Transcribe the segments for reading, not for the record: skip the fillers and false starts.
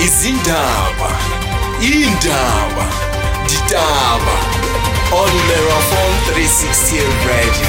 izindaba, indaba, ditaba on Marathon 360 Radio.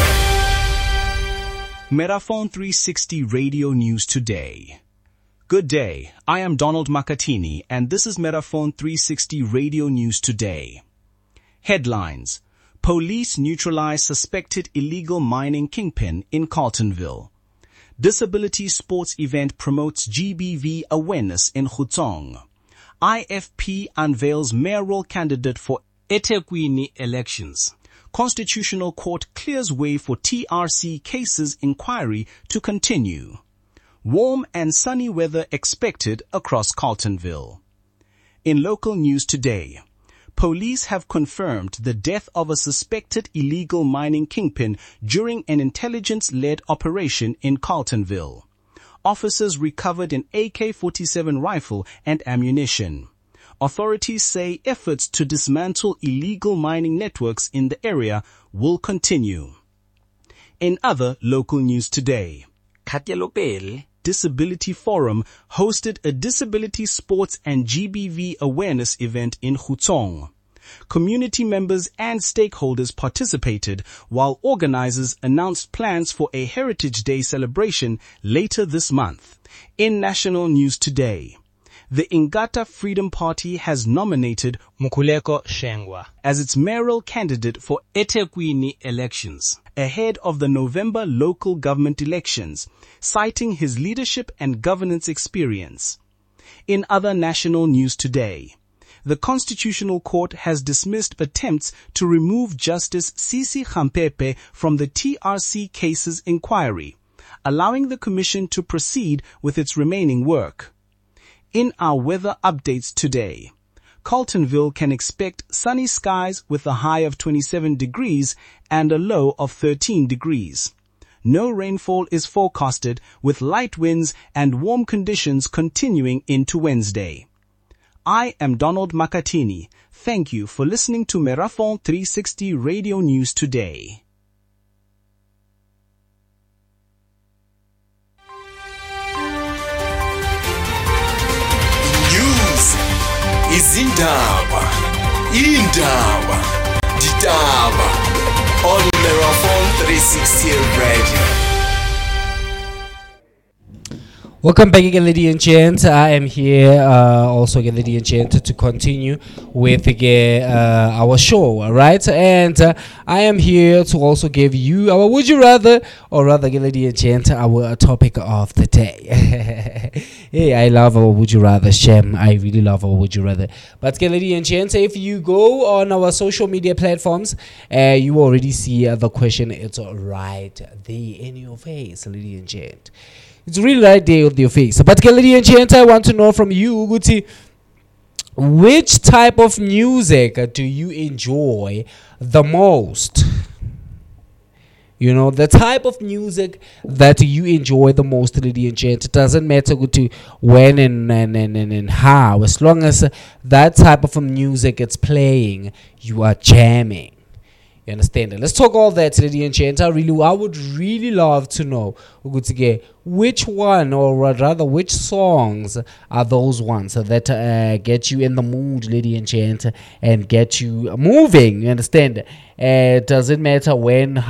Marathon 360 Radio News Today. Good day, I am Donald Makatini and this is Marathon 360 Radio News Today. Headlines: Police neutralize suspected illegal mining kingpin in Carletonville. Disability sports event promotes GBV awareness in Gauteng. IFP unveils mayoral candidate for eThekwini elections. Constitutional Court clears way for TRC cases inquiry to continue. Warm and sunny weather expected across Carletonville. In local news today, police have confirmed the death of a suspected illegal mining kingpin during an intelligence-led operation in Carletonville. Officers recovered an AK-47 rifle and ammunition. Authorities say efforts to dismantle illegal mining networks in the area will continue. In other local news today, Disability Forum hosted a disability sports and GBV awareness event in Gauteng. Community members and stakeholders participated while organizers announced plans for a Heritage Day celebration later this month. In national news today, the Ingata Freedom Party has nominated Mukuleko Shengwa as its mayoral candidate for eThekwini elections ahead of the November local government elections, citing his leadership and governance experience. In other national news today, the Constitutional Court has dismissed attempts to remove Justice Sisi Khampepe from the TRC cases inquiry, allowing the Commission to proceed with its remaining work. In our weather updates today, Carletonville can expect sunny skies with a high of 27 degrees and a low of 13 degrees. No rainfall is forecasted with light winds and warm conditions continuing into Wednesday. I am Donald Makatini. Thank you for listening to Marathon 360 Radio News Today. Izindaba, indaba, ditaba on Marathon 360 Radio. Welcome back again, ladies and gents. I am here also again, ladies and gents, to continue with our show, alright? And I am here to also give you our Would You Rather, or rather, again, ladies and gents, our topic of the day. Hey, I love our Would You Rather, Shem. I really love our Would You Rather. But again, ladies and gents, if you go on our social media platforms, you already see the question. It's right there in your face, ladies and gents. It's really right there with your face. But ladies and gents, I want to know from you, Uguti, which type of music do you enjoy the most? You know, the type of music that you enjoy the most, ladies and gents. It doesn't matter when and how. As long as that type of music is playing, you are jamming. You understand? Let's talk all that, ladies and gents. I would really love to know which one, or rather which songs are those ones that get you in the mood, ladies and gents, and get you moving. You understand? It doesn't matter when,